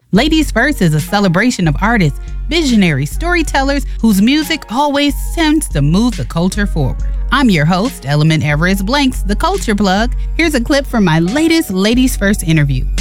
Ladies First is a celebration of artists, visionaries, storytellers whose music always tends to move the culture forward. I'm your host, Element Everest Blanks, the Culture Plug. Here's a clip from my latest Ladies First interview.